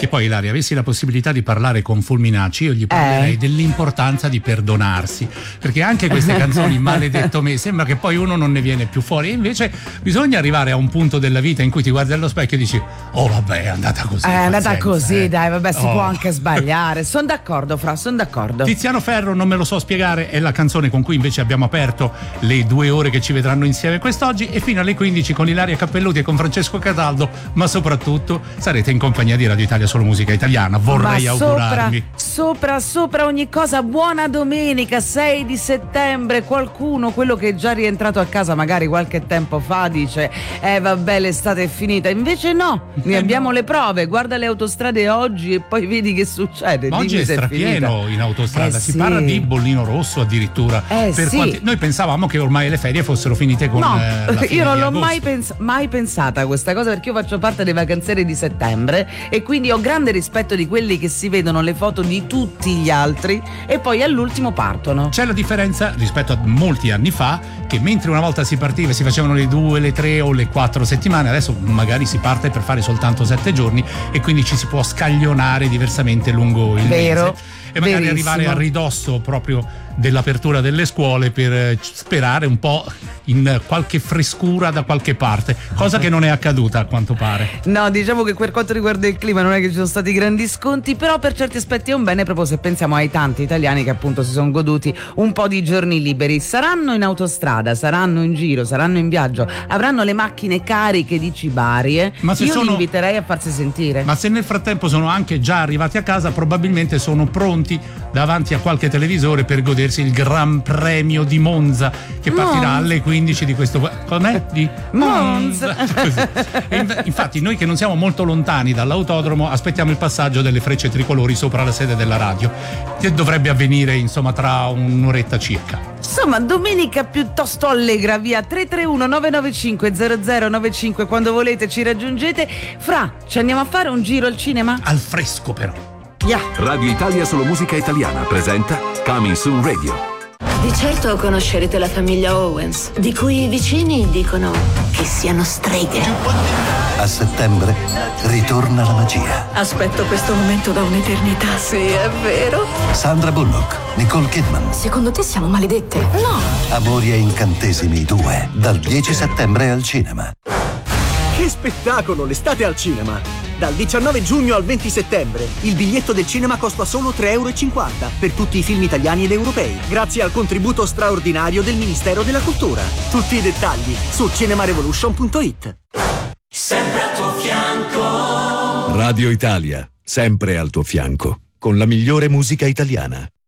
Che poi, Ilaria, avessi la possibilità di parlare con Fulminacci, io gli parlerei dell'importanza di perdonarsi, perché anche queste canzoni, maledetto me, sembra che poi uno non ne viene più fuori, e invece bisogna arrivare a un punto della vita in cui ti guardi allo specchio e dici: oh vabbè, è andata così. È andata così, dai, vabbè, si Oh. può anche sbagliare. Sono d'accordo, sono d'accordo. Tiziano Ferro, non me lo so spiegare, è la canzone con cui invece abbiamo aperto le 2 ore che ci vedranno insieme quest'oggi, e fino alle 15 con Ilaria Cappelluti e con Francesco Cataldo, ma soprattutto sarete in compagnia di Radio Italia Solo Musica Italiana. Vorrei augurarmi Sopra ogni cosa, buona domenica 6 di settembre. Qualcuno, quello che è già rientrato a casa magari qualche tempo fa, dice vabbè, l'estate è finita. Invece no, ne abbiamo le prove. Guarda le autostrade oggi e poi vedi che succede. Ma oggi è strapieno in autostrada, si sì. parla di bollino rosso addirittura. Sì. Noi pensavamo che ormai le ferie fossero finite con la fine io non di l'ho agosto. mai pensata questa cosa, perché io faccio parte dei vacanzieri di settembre e quindi ho grande rispetto di quelli che si vedono le foto di tutti gli altri e poi all'ultimo partono. C'è la differenza rispetto a molti anni fa, che mentre una volta si partiva e si facevano le 2, le 3 o le 4 settimane, adesso magari si parte per fare soltanto 7 giorni e quindi ci si può scaglionare diversamente lungo il mese e magari arrivare a ridosso proprio dell'apertura delle scuole per sperare un po' in qualche frescura da qualche parte, cosa che non è accaduta a quanto pare. No, diciamo che per quanto riguarda il clima non è che ci sono stati grandi sconti, però per certi aspetti è un bene, proprio se pensiamo ai tanti italiani che appunto si sono goduti un po' di giorni liberi. Saranno in autostrada, saranno in giro, saranno in viaggio, avranno le macchine cariche di cibarie. Ma se io sono... li inviterei a farsi sentire. Ma se nel frattempo sono anche già arrivati a casa, probabilmente sono pronti davanti a qualche televisore per godersi il Gran Premio di Monza, che partirà alle 15 di questo... Com'è? Di Monza. E infatti noi che non siamo molto lontani dall'autodromo aspettiamo il passaggio delle frecce tricolori sopra la sede della radio, che dovrebbe avvenire insomma tra un'oretta circa. Insomma, domenica piuttosto allegra, via 331 995 0095, quando volete ci raggiungete. Fra, ci andiamo a fare un giro al cinema? Al fresco però. Yeah. Radio Italia Solo Musica Italiana presenta Coming Soon Radio. Di certo conoscerete la famiglia Owens, di cui i vicini dicono che siano streghe. A settembre ritorna la magia. Aspetto questo momento da un'eternità, sì, è vero. Sandra Bullock, Nicole Kidman, Secondo te siamo maledette? No. Amori e incantesimi 2, dal 10 settembre al cinema. Che spettacolo, l'estate al cinema! Dal 19 giugno al 20 settembre il biglietto del cinema costa solo €3,50 per tutti i film italiani ed europei, grazie al contributo straordinario del Ministero della Cultura. Tutti i dettagli su cinemarevolution.it. Sempre al tuo fianco. Radio Italia, sempre al tuo fianco, con la migliore musica italiana.